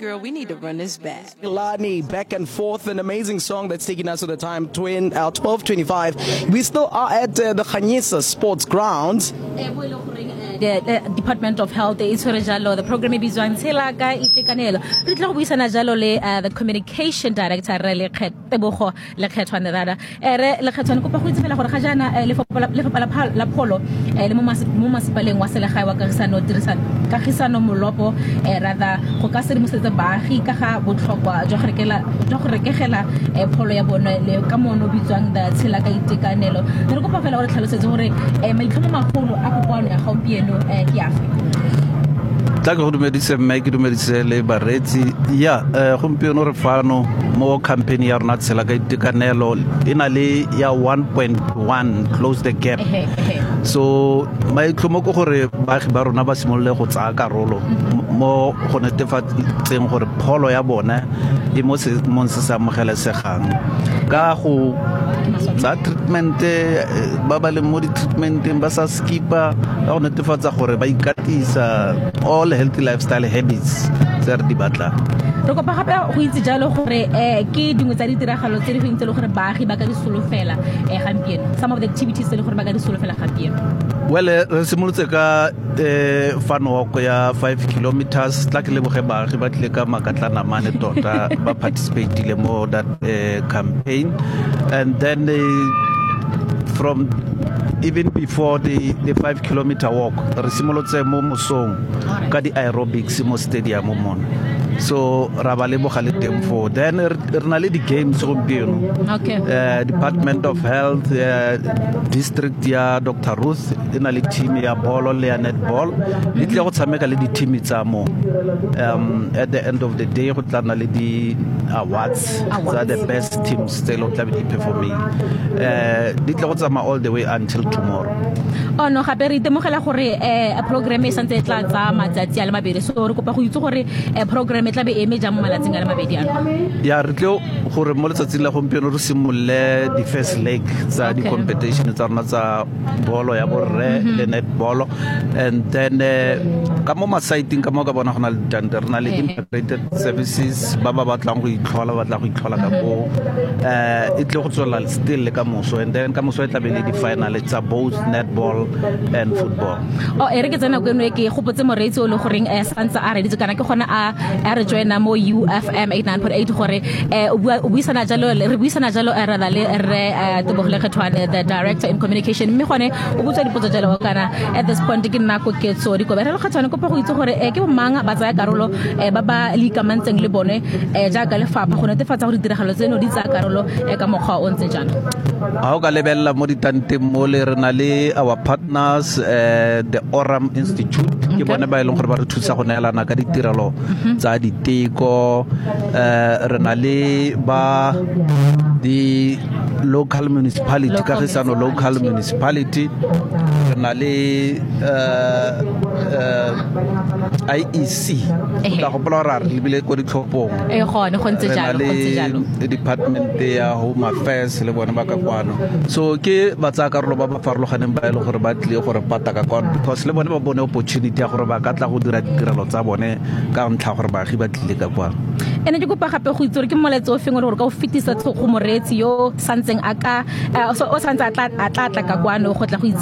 girl, we need to run this back. Lani, back and forth, an amazing song that's taking us to the time 12:25. We still are at the Khanyisa Sports Grounds. The Department of Health is the program is on Selaka Itekanelo. Ritlo buisana jalo le the communication director le Tebogo le Khetwana rada. Le Khetwana ko pa go itsela gore ga jana le la pholo le mo masipaleng wa selegae wa kagisano molopo rather go ka se mosetsa baagi ka ga botlhokwa jo go rekegela pholo ya bona le ka mono bitswang the Selaka Itekanelo. Re go pa fela gore tlhalosetse gore maitlhomo magolo a kopano ya gaupieno ke afe. Tla go dumedise ke dumedise le baretsi ya gompieno re fano mo campaign ya rona Selaka Itekanelo ina le ya 1.1 close the gap. So maitlhomo go gore baagi ba rona ba simolle go tsaya karolo mo go netefatseng gore pholo ya bona e mo se sa mogelesegang ka go tsa treatment ba ba le mo di treatment ba sa skipa go netefatsa gore ba ikatisa all healthy lifestyle habits tse re di batla. Re go pa gape go itse jalo gore ke dingwe tsa ditiragalo tse di fentse le gore baagi ba ka di solofela gampieno, some of the activities tse le gore ba ka di solofela gampieno. Well, re simolotse ka fan walk ya 5 kilometers tla ke leboge baagi ba tle ka makatlana mane tota ba participate le mo that campaign, and then from even before the 5 kilometer walk re simolotse mo mosong ka di aerobics mo stadium mo. So rabale bogale tempo then re di games gompieno. Okay. Department of Health district ya Dr. Ruth ina le team ya ball le ya netball le tle go tshameka le di team tsa mo at the end of the day go tlana le di awards za the best teams tse lo tla be di performing di tle go tsama all the way until tomorrow. Oh no, gape re itemogela gore program e santse tla tsa matsatsi a le mabedi, so re kopa go itse gore program e tla be eme jang mo malatsing a le mabedi ano. Ya re tle gore mo letsatsing la gompieno re simolle di first leg tsa di competition tsa rona tsa bolo ya borre le netball, and then ka mo masaiting ka mo ka bona gona le rena le integrated services ba batlang go itlhola ka go e tle go tswela still le ka moso, and then ka moso e tla be le di final tsa both netball and football. Oh re ke tsena go eno ke gopotse moreetsi o le goreng santse a re ditse kana ke gona a re joina mo UFM 89.8 gore o buisana jalo rather le re Tebogo Khetwane, the director in communication, mme gone o botsa dipotso jalo kana at this point ke nna go ketso di go berela Khetwane go pa go itse gore ke bomanga ba tsaya karolo ba ba likamantseng le bone jaaka lefapha go netefatsa gore ditiragalo tseno di tsaya karolo ka mokgwa o ntse jana. A go ka lebella mo ditante mo le rena le our partners the Oram Institute ke bona ba ileng gore ba re thusa go neelana ka ditirelo tsa diteko, rena le ba the local municipality kagisano local municipality, rena le IEC ka go plorar le bile go ditlhopong gone go ntse jalo the department ya home affairs le bona ba ka kwano, so ke ba tsa karolo ba ba farologaneng ba ile gore ba tle gore pata ka kwano because le bona ba bone opportunity ya gore ba ka tla go dira ditirelo tsa bone ka ntlha gore baagi ba tlile ka kwano. Ene ke kopa gape go itse gore ke moletso o fengwe gore ka o fitisa go moreetsi yo santseng aka o santse a tla ka kwano go tla go